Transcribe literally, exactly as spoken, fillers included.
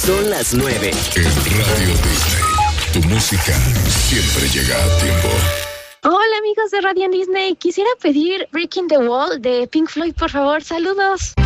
Son las nueve. En Radio Disney, tu música siempre llega a tiempo. Hola amigos de Radio Disney, quisiera pedir Breaking the Wall de Pink Floyd, por favor, saludos.